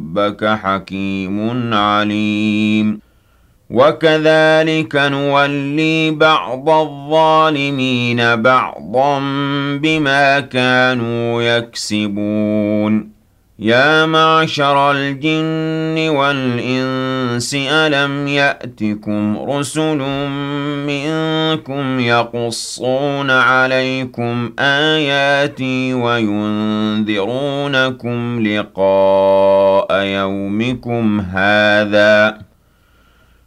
رَبَّكَ حَكِيمٌ عَلِيمٌ وَكَذَلِكَ نُوَلِّي بَعْضَ الظَّالِمِينَ بَعْضًا بِمَا كَانُوا يَكْسِبُونَ يَا مَعْشَرَ الْجِنِّ وَالْإِنسِ أَلَمْ يَأْتِكُمْ رُسُلٌ مِّنكُمْ يَقُصُّونَ عَلَيْكُمْ آيَاتِي وَيُنذِرُونَكُمْ لِقَاءَ يَوْمِكُمْ هَٰذَا